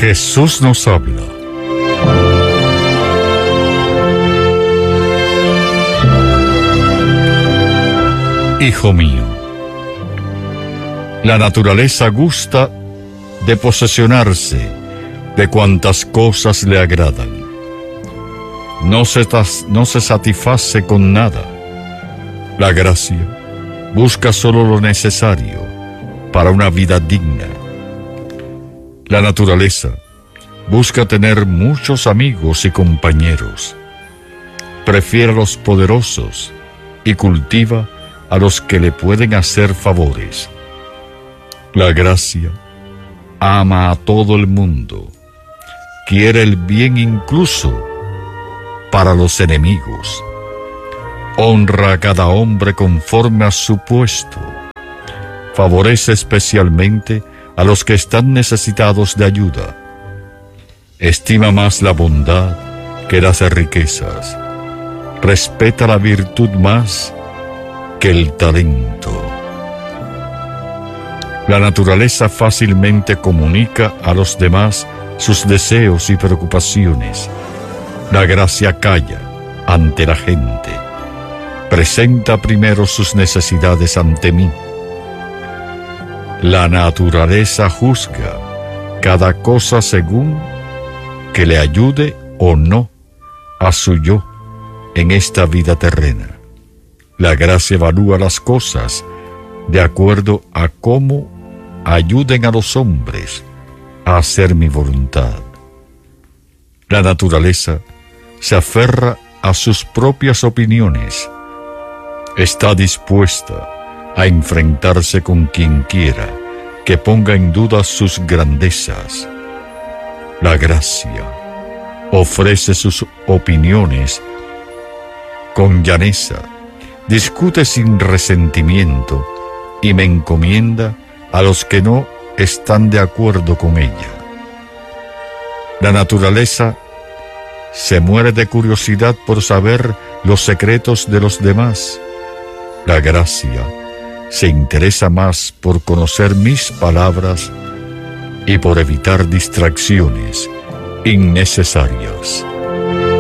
Jesús nos habla. Hijo mío, la naturaleza gusta de posesionarse de cuantas cosas le agradan. No se satisface con nada. La gracia busca solo lo necesario para una vida digna. La naturaleza busca tener muchos amigos y compañeros. Prefiere a los poderosos y cultiva a los que le pueden hacer favores. La gracia ama a todo el mundo, quiere el bien incluso para los enemigos, honra a cada hombre conforme a su puesto, favorece especialmente a los que están necesitados de ayuda, estima más la bondad que las riquezas, respeta la virtud más que el talento. La naturaleza fácilmente comunica a los demás sus deseos y preocupaciones. La gracia calla ante la gente. Presenta primero sus necesidades ante mí. La naturaleza juzga cada cosa según que le ayude o no a su yo en esta vida terrena. La gracia evalúa las cosas de acuerdo a cómo ayuden a los hombres a hacer mi voluntad. La naturaleza se aferra a sus propias opiniones. Está dispuesta a enfrentarse con quien quiera que ponga en duda sus grandezas. La gracia ofrece sus opiniones con llaneza, discute sin resentimiento y me encomienda a los que no están de acuerdo con ella. La naturaleza se muere de curiosidad por saber los secretos de los demás. La gracia se interesa más por conocer mis palabras y por evitar distracciones innecesarias.